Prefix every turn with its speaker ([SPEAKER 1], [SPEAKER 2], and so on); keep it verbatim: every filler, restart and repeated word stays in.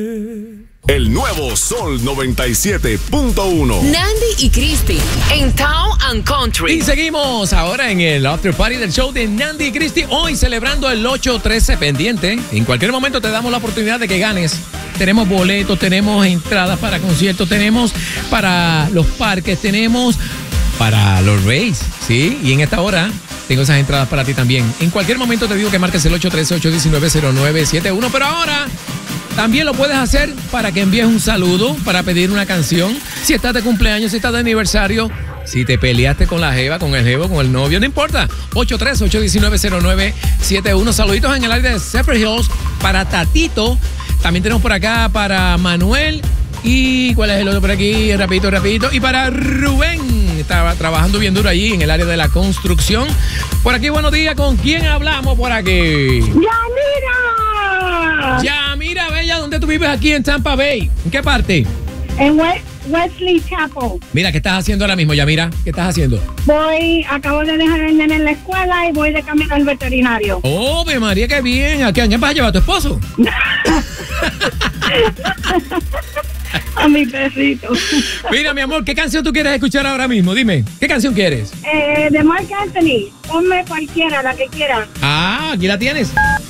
[SPEAKER 1] El nuevo Sol noventa y siete punto uno.
[SPEAKER 2] Nandy y Cristi en Town and Country.
[SPEAKER 3] Y seguimos ahora en el after party del show de Nandy y Cristi. Hoy celebrando el ocho trece pendiente. En cualquier momento te damos la oportunidad de que ganes. Tenemos boletos, tenemos entradas para conciertos, tenemos para los parques, tenemos para los raves, ¿sí? Y en esta hora tengo esas entradas para ti también. En cualquier momento te digo que marques el ocho uno tres, ocho uno nueve, cero nueve siete uno. Pero ahora también lo puedes hacer para que envíes un saludo, para pedir una canción. Si estás de cumpleaños, si estás de aniversario, si te peleaste con la jeva, con el jevo, con el novio, no importa. ocho tres, ocho uno nueve, cero nueve siete uno. Saluditos en el área de Zephyrhills Hills para Tatito. También tenemos por acá para Manuel. ¿Y cuál es el otro por aquí? Rapidito, rapidito. Y para Rubén. Estaba trabajando bien duro allí en el área de la construcción. Por aquí, buenos días. ¿Con quién hablamos por aquí?
[SPEAKER 4] ¡Yamira!
[SPEAKER 3] Yamira, bella, ¿dónde tú vives aquí en Tampa Bay? ¿En qué parte?
[SPEAKER 4] En West, Wesley Chapel.
[SPEAKER 3] Mira, ¿qué estás haciendo ahora mismo, Yamira? ¿Qué estás haciendo?
[SPEAKER 4] Voy, acabo de dejar al nene en la escuela y voy de camino al veterinario.
[SPEAKER 3] ¡Oh, de María, qué bien! ¿A quién vas a llevar a tu esposo?
[SPEAKER 4] A mi perrito.
[SPEAKER 3] Mira, mi amor, ¿qué canción tú quieres escuchar ahora mismo? Dime, ¿qué canción quieres?
[SPEAKER 4] Eh, de Marc Anthony. Ponme cualquiera, la que quieras.
[SPEAKER 3] Ah, aquí la tienes.